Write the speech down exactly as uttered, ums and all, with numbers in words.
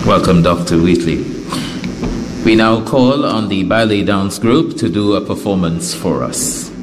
Welcome, Doctor Wheatley. We now call on the Ballet Dance Group to do a performance for us.